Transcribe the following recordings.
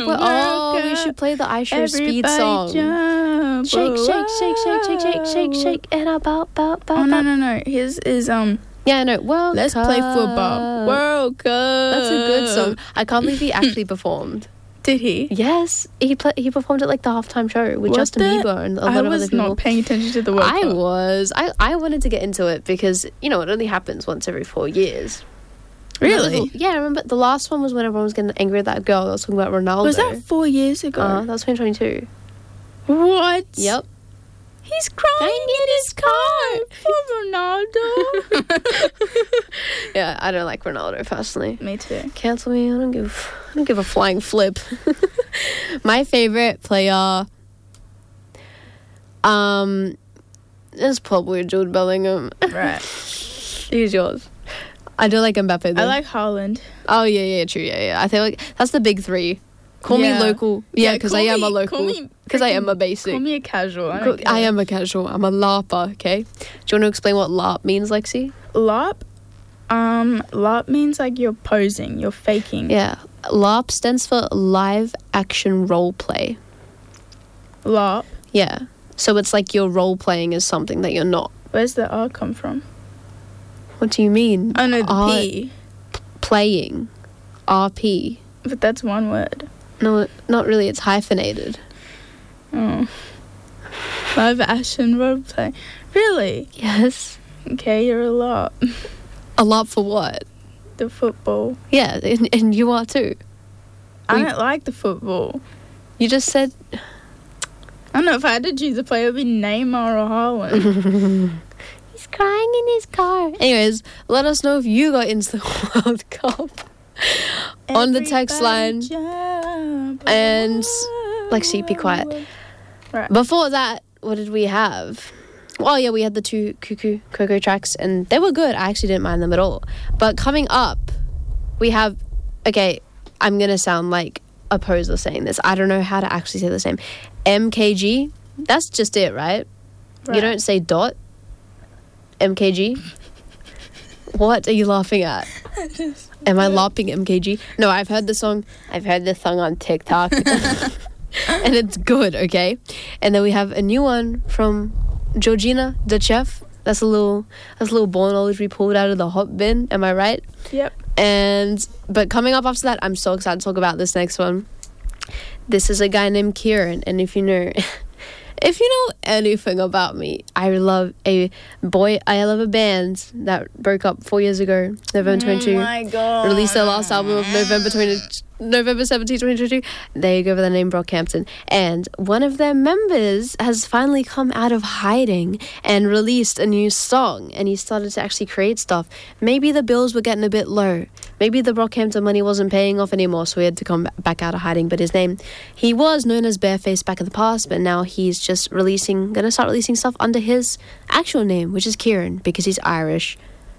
We should play the I Show Speed song. Jump. Shake, shake, shake, shake, shake, shake, shake, shake, and about. Oh no. His is Yeah, I know. World Let's Cup. play football. World Cup. That's a good song. I can't believe he actually performed. Did he? Yes, he performed at like the halftime show with What Justin the- Bieber and a lot I of other was people. not paying attention to the World I Cup. was. I wanted to get into it because, you know, it only happens once every 4 years. Really? Yeah, I remember the last one was when everyone was getting angry at that girl that was talking about Ronaldo. Was that 4 years ago? That was 2022. What? Yep. He's crying in his car for Ronaldo. Yeah, I don't like Ronaldo personally. Me too. Cancel me. I don't give a flying flip. My favorite player is probably Jude Bellingham. Right. Who's yours? I do like Mbappe though. I like Haaland. Oh yeah, true, yeah. I feel like that's the big three. Call me Yeah. local. Yeah, because I am a call local. me Because I am a freaking- basic. Call me a casual. I am a casual. I'm a LARPer, okay? Do you want to explain what LARP means, Lexi? LARP. LARP means like you're posing, you're faking. Yeah. LARP stands for live action role play. LARP. Yeah. So it's like you're role playing as something that you're not. Where's the R come from? What do you mean? Oh no, the R- P. Playing. RP. But that's one word. No, not really. It's hyphenated. Oh. Live action roleplay. Really? Yes. Okay, you're a LARP. A LARP for what? The football. Yeah, and you are too. I don't like the football. You just said... I don't know, if I had to choose a player, it would be Neymar or Haaland. He's crying in his car. Anyways, let us know if you got into the World Cup on the text line. And Lexi, be quiet. Right. Before that, what did we have? Well, yeah, we had the 2 Cuckoo Coco tracks, and they were good. I actually didn't mind them at all. But coming up, we have... Okay, I'm going to sound like a poser saying this. I don't know how to actually say this name. MKG. That's just it, right? You don't say dot. MKG. What are you laughing at? Am I LARPing MKG? No, I've heard the song. I've heard this song on TikTok. And it's good, okay? And then we have a new one from Georgina, the chef. That's a little ball knowledge we pulled out of the hot bin. Am I right? Yep. But coming up after that, I'm so excited to talk about this next one. This is a guy named Kieran, and if you know anything about me, I love a band that broke up 4 years ago, November 22. Oh my God. Released their last album of November 17, 2022. They go by the name Brockhampton. And one of their members has finally come out of hiding and released a new song. And he started to actually create stuff. Maybe the bills were getting a bit low. Maybe the Brockhampton money wasn't paying off anymore, so he had to come back out of hiding. But he was known as Bareface back in the past, but now he's just gonna start releasing stuff under his actual name, which is Kieran, because he's Irish.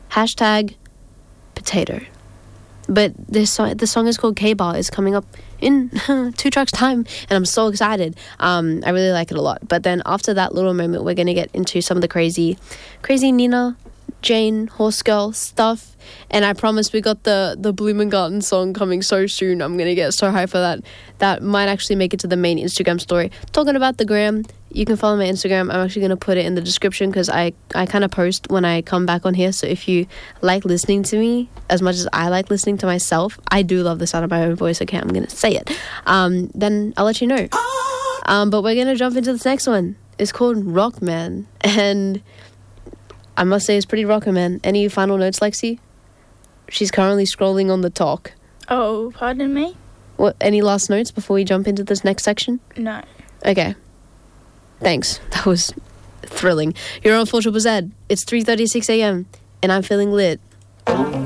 # potato. But the song is called K-Bar. It's coming up in 2 tracks time, and I'm so excited. I really like it a lot. But then after that little moment, we're gonna get into some of the crazy Nina, Jane, Horse Girl stuff. And I promise we got the Blumengarten song coming so soon. I'm gonna get so hyped for that. That might actually make it to the main Instagram story. Talking about the gram, you can follow my Instagram. I'm actually gonna put it in the description because I kind of post when I come back on here. So if you like listening to me as much as I like listening to myself, I do love the sound of my own voice. Okay, I'm gonna say it. Then I'll let you know. But we're gonna jump into this next one. It's called Rockman, and I must say it's pretty rockin', man. Any final notes, Lexi? She's currently scrolling on the talk. Oh, pardon me? What? Any last notes before we jump into this next section? No. Okay. Thanks. That was thrilling. You're on 4ZZZ. It's 3:36 a.m. and I'm feeling lit.